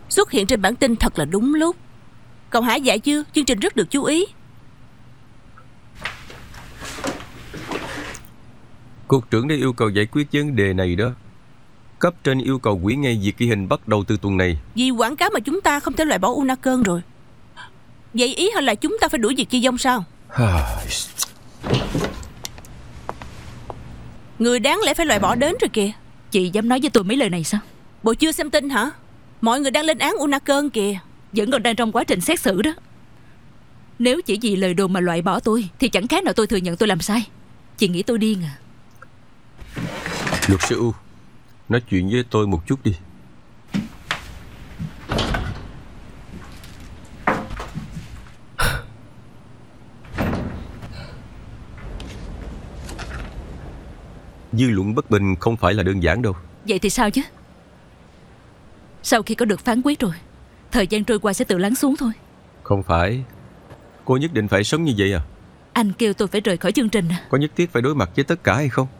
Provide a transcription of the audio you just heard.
Xuất hiện trên bản tin thật là đúng lúc. Cậu Hải dạy chưa? Chương trình rất được chú ý. Cục trưởng đã yêu cầu giải quyết vấn đề này đó. Cấp trên yêu cầu hủy ngay việc ghi hình bắt đầu từ tuần này. Vì quảng cáo mà chúng ta không thể loại bỏ u nang cơn rồi. Vậy ý hay là chúng ta phải đuổi việc Chi Dông sao? Người đáng lẽ phải loại bỏ đến rồi kìa. Chị dám nói với tôi mấy lời này sao? Bộ chưa xem tin hả? Mọi người đang lên án u nang cơn kìa. Vẫn còn đang trong quá trình xét xử đó. Nếu chỉ vì lời đồn mà loại bỏ tôi thì chẳng khác nào tôi thừa nhận tôi làm sai. Chị nghĩ tôi điên à? Luật sư U, nói chuyện với tôi một chút đi. Dư luận bất bình không phải là đơn giản đâu. Vậy thì sao chứ? Sau khi có được phán quyết rồi, thời gian trôi qua sẽ tự lắng xuống thôi. Không phải. Cô nhất định phải sống như vậy à? Anh kêu tôi phải rời khỏi chương trình à? Có nhất thiết phải đối mặt với tất cả hay không?